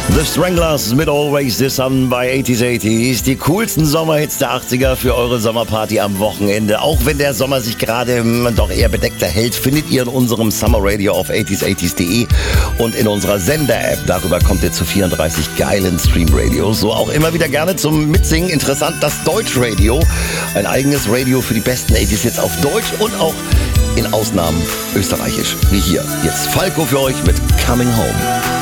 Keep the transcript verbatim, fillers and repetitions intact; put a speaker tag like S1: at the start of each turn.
S1: The Stranglers mit Always the Sun bei achtziger achtzig. Die coolsten Sommerhits der achtziger für eure Sommerparty am Wochenende. Auch wenn der Sommer sich gerade doch eher bedeckter hält, findet ihr in unserem Summer Radio auf achtziger achtzig punkt de und in unserer Sender-App. Darüber kommt ihr zu vierunddreißig geilen Stream-Radios. So auch immer wieder gerne zum Mitsingen. Interessant, das Deutsch-Radio. Ein eigenes Radio für die besten achtziger-Hits auf Deutsch und auch in Ausnahmen österreichisch. Wie hier. Jetzt Falco für euch mit Coming Home.